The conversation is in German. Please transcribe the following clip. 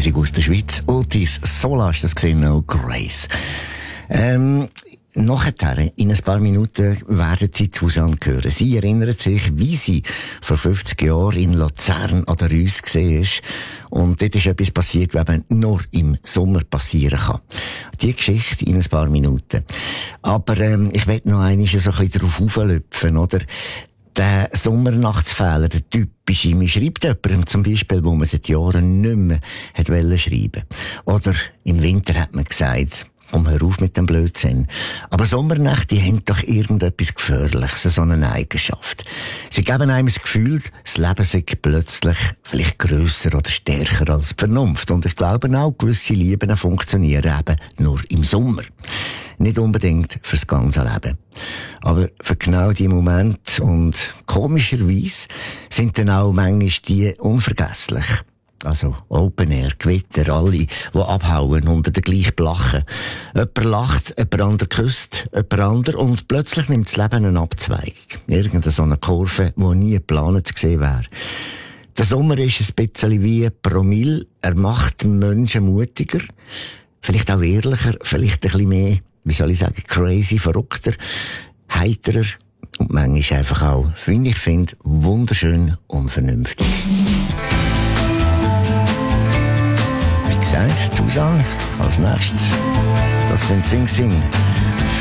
Musik aus der Schweiz. Otis Sola ist das gesehen, No Grace. Nachher, in ein paar Minuten, werden Sie Susanne hören. Sie erinnert sich, wie sie vor 50 Jahren in Luzern an der Reuss war. Und dort ist etwas passiert, was eben nur im Sommer passieren kann. Die Geschichte in ein paar Minuten. Aber ich will noch einmal so ein bisschen darauf auflüpfen, oder? Der Sommernachtsfehler, der typische. Man schreibt jemandem zum Beispiel, wo man seit Jahren nicht mehr hat schreiben. Oder im Winter hat man gesagt, komm, hör auf mit dem Blödsinn. Aber Sommernächte, die haben doch irgendetwas Gefährliches, so eine Eigenschaft. Sie geben einem das Gefühl, das Leben sei plötzlich vielleicht grösser oder stärker als die Vernunft. Und ich glaube auch, gewisse Lieben funktionieren eben nur im Sommer. Nicht unbedingt fürs ganze Leben. Aber für genau die Momente und komischerweise sind dann auch manchmal die unvergesslich. Also Open Air, Gewitter, alle, die abhauen unter der gleichen Lachen. Jemand lacht, jemand anderer küsst, jemand anderer und plötzlich nimmt das Leben eine Abzweigung. Irgendeine so eine Kurve, die nie geplant gewesen wäre. Der Sommer ist ein bisschen wie ein Promille. Er macht den Menschen mutiger, vielleicht auch ehrlicher, vielleicht ein bisschen mehr, wie soll ich sagen, crazy, verrückter, heiterer und manchmal einfach auch, wie ich finde, wunderschön unvernünftig. Susanne als nächstes. Das sind Sing Sing.